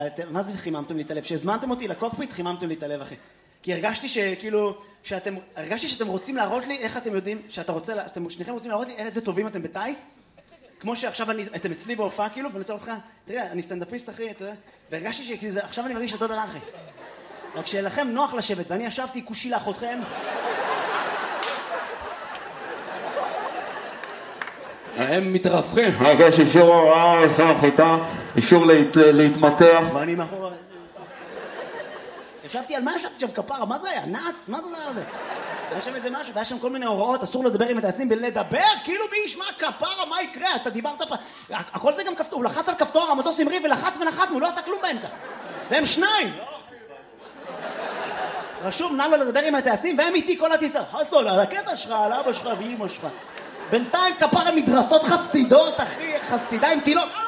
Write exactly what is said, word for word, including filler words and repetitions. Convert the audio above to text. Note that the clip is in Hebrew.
מה זה חיממתם לי את הלב? שהזמנתם אותי לקוקפיט, חיממתם לי את הלב, אחי. כי הרגשתי שכאילו, שאתם, הרגשתי שאתם רוצים להראות לי איך אתם יודעים, שאתה רוצה, אתם שניכם רוצים להראות לי איזה טובים אתם בטייס, כמו שעכשיו אני, אתם אצלי בהופעה כאילו, ואני רוצה אותך, תראה, אני סטנדאפיסט, אחי, אתה יודע, והרגשתי שעכשיו אני מרגיש אותו דבר, אחי. רק שלכם נוח לשבת, ואני ישבתי כושי לאחותכם. הם מתרפכים. יש אישור הוראה, אישור חיטה, אישור להתמתח. ואני מאחור... ישבתי על מה ישבתי שם כפרה? מה זה היה? נאץ? מה זה דבר הזה? היה שם איזה משהו, והיה שם כל מיני הוראות, אסור לדבר עם הטייסים בלדבר, כאילו מי ישמע כפרה, מה יקרה? אתה דיברת פה... הכל זה גם כפתור, הוא לחץ על כפתור, המטוס המריא ולחץ ונחתנו, לא עשה כלום באמצע. והם שניים! רשום, נא לא לדבר עם הטייסים, והם איתי כל הטיסה. חסון, על הקטע שלך, על אבא שלך ואמא שלך. בינתיים כפרה מדרסות חסידות, אחי, חסידה עם תילות.